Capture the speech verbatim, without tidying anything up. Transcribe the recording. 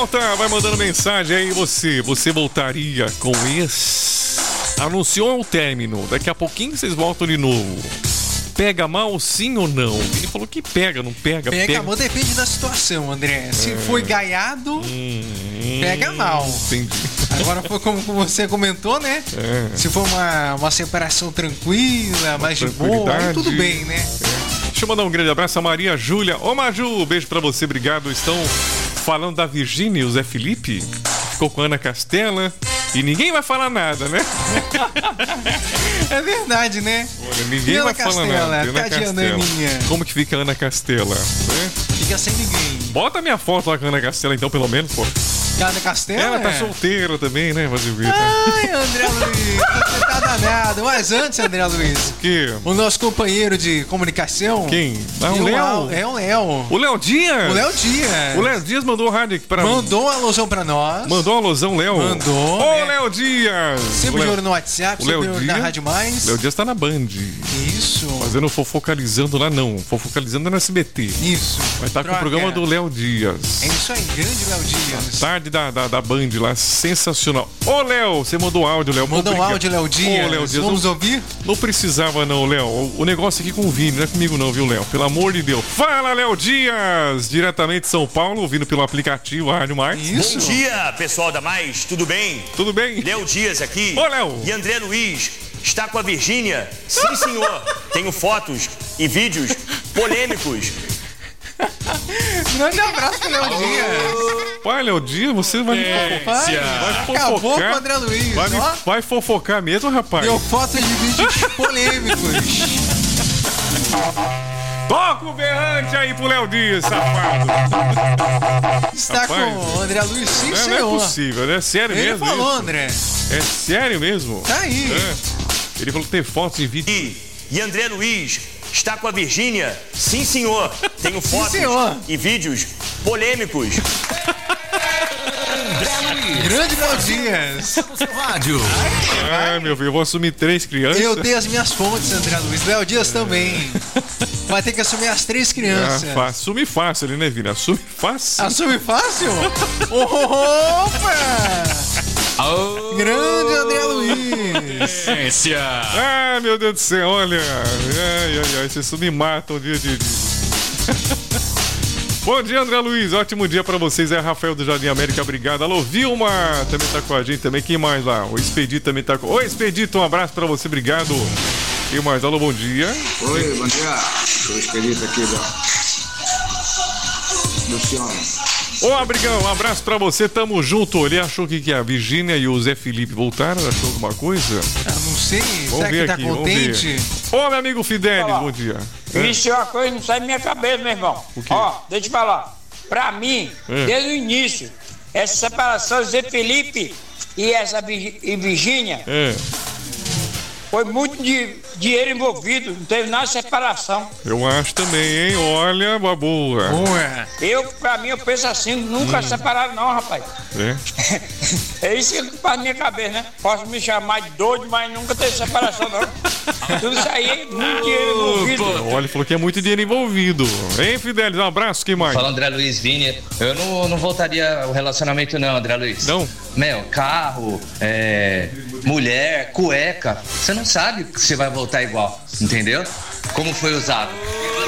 volta, vai mandando mensagem aí você. Você voltaria com esse? Anunciou o término. Daqui a pouquinho vocês voltam de novo. Pega mal, sim ou não? Ele falou que pega, não pega. Pega, pega. mal, depende da situação, André. Se é. foi gaiado, hum, pega mal. Entendi. Agora foi como você comentou, né? É. Se for uma, uma separação tranquila, uma mais de boa, aí tudo bem, né? É. Deixa eu mandar um grande abraço a Maria Júlia. Ô, Maju, beijo pra você, obrigado. Estão falando da Virgínia e o Zé Felipe. Ficou com a Ana Castela. E ninguém vai falar nada, né? É verdade, né? Olha, ninguém vai Castela, falar nada. Cadê a Naninha? Como que fica a Ana Castela? Né? Fica sem ninguém. Bota minha foto lá com a Ana Castela, então, pelo menos, pô. Ana Castela? Ela tá solteira também, né? Fazer vida. Ai, André Luiz, você tá danado. Mas antes, André Luiz. O quê? O nosso companheiro de comunicação. Quem? Ah, o Léo. É o Léo. O Léo Dias? O Léo Dias. O Léo Dias mandou o rádio aqui pra mim. Mandou uma alusão pra nós. Mandou uma alusão, Léo? Mandou. Ô, né? Léo Dias. Sempre de olho no WhatsApp, sempre de olho na Rádio Mais. Léo Dias tá na Band. Isso. Fazendo fofocalizando lá, não. Fofocalizando no S B T. Isso. Vai estar tá com o programa do Léo Dias. É isso aí, grande Léo Dias. Tarde da, da, da Band lá, sensacional. Ô, Léo, você mandou áudio, Léo. Mandou um áudio, Léo Dias. Ô, Léo Dias. Vamos não, ouvir? Não precisava, não, Léo. O, o negócio aqui com o Vini, não é comigo, não, viu, Léo? Pelo amor de Deus. Fala, Léo Dias! Diretamente de São Paulo, ouvindo pelo aplicativo Rádio Mais. Isso. Bom dia, pessoal da Mais. Tudo bem? Tudo bem? Léo Dias aqui. Ô, Léo. E André Luiz está com a Virgínia. Sim, senhor. Tenho fotos e vídeos polêmicos. Grande abraço pro Léo Dias. Pai, Léo Dias, você vai é, me fofocar. Vai fofocar. Acabou com o André Luiz. Vai, me, vai fofocar mesmo, rapaz? Deu fotos de vídeos polêmicos. Toca o berrante aí pro Léo Dias, safado. Está rapaz, com o André Luiz, sim, não, senhor. Não é possível, né? Sério Ele mesmo? Ele falou, isso? André. É sério mesmo? Tá aí. É. Ele falou que tem fotos e vídeos. E, e André Luiz está com a Virgínia? Sim, senhor. Tenho fotos sim, senhor. e vídeos polêmicos. Grande Léo Dias. Rádio. Ai, meu filho, eu vou assumir três crianças. Eu tenho as minhas fontes, André Luiz. Léo Dias também. Vai ter que assumir as três crianças. Ah, assume fácil ali, né, Vina? Assume fácil. Assume fácil? Opa! Oh, grande André Luiz. Ah, meu Deus do céu, olha. Ai, ai, ai, vocês me matam dia de dia. Bom dia, André Luiz. Ótimo dia pra vocês. É Rafael do Jardim América. Obrigado. Alô, Vilma também tá com a gente também. Quem mais lá? O Expedito também tá com... Oi, Expedito, um abraço pra você. Obrigado. Quem mais? Alô, bom dia. Oi, bom dia. Sou o Expedito aqui da... Luciano. Ô, Abrigão, um abraço pra você. Tamo junto. Ele achou que, que a Virgínia e o Zé Felipe voltaram? Achou alguma coisa? Ah, não sei. Vamos Será ver que tá aqui, contente? Ô, meu amigo Fidelis, bom dia. Vixe, uma coisa não sai da minha cabeça, meu irmão. Ó, deixa eu te falar. Pra mim, é. desde o início, essa separação de Zé Felipe e essa e Virgínia é. foi muito de dinheiro envolvido, não teve nada de separação. Eu acho também, hein? Olha, uma boa. Boa. Eu, pra mim, eu penso assim, nunca hum. separaram não, rapaz. É? É isso que faz na minha cabeça, né? Posso me chamar de doido, mas nunca teve separação, não. Tudo isso aí é muito dinheiro envolvido. Olha, ele falou que é muito dinheiro envolvido. Hein, Fidelis? Um abraço, quem mais? Fala, André Luiz, Vini. Eu não, não voltaria o relacionamento não, André Luiz. Não? Meu, carro, é, mulher, cueca. Você não sabe que você vai voltar igual, entendeu? Como foi usado.